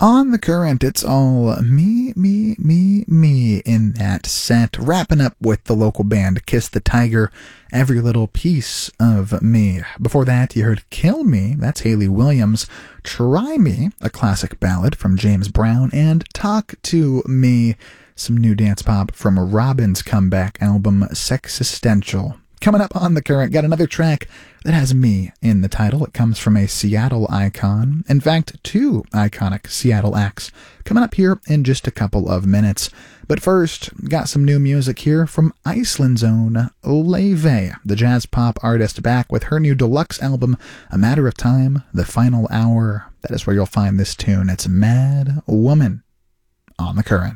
On the current, it's all me in that set. Wrapping up with the local band Kiss the Tiger, Every Little Piece of Me. Before that, you heard Kill Me, that's Hayley Williams. Try Me, a classic ballad from James Brown. And Talk to Me, some new dance pop from Robin's comeback album, Sexistential. Coming up on the current, got another track that has me in the title. It comes from a Seattle icon. In fact, two iconic Seattle acts coming up here in just a couple of minutes. But first, got some new music here from Iceland's own Laufey, the jazz pop artist, back with her new deluxe album, A Matter of Time, The Final Hour. That is where you'll find this tune. It's Mad Woman on the current.